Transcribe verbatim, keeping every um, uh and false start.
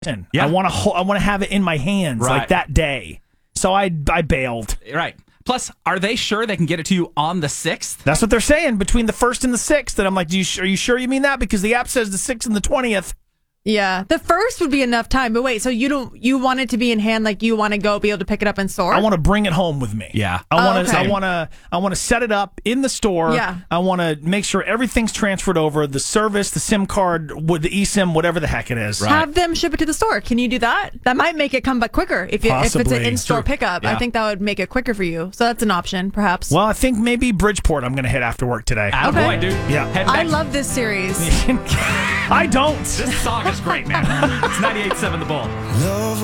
in. Yeah. I want to. Ho- I want to have it in my hands Right. like that day. So I I bailed. Right. Plus, are they sure they can get it to you on the sixth? That's what they're saying between the first and the sixth. And I'm like, Do you, are you sure you mean that? Because the app says the sixth and the twentieth. Yeah, the first would be enough time. But wait, so you don't you want it to be in hand, like you want to go be able to pick it up in store? I want to bring it home with me. Yeah. I want to. Oh, okay. I want to. I want to set it up in the store. Yeah. I want to make sure everything's transferred over. The service, the SIM card, with the eSIM, whatever the heck it is. Right. Have them ship it to the store. Can you do that? That might make it come back quicker if, you, if it's an Possibly. in-store True. pickup. Yeah. I think that would make it quicker for you. So that's an option, perhaps. Well, I think maybe Bridgeport. I'm going to hit after work today. Attaboy, Okay. dude. Yeah. Heading I back- love this series. I don't. This song is great, man. It's ninety-eight point seven The Bull.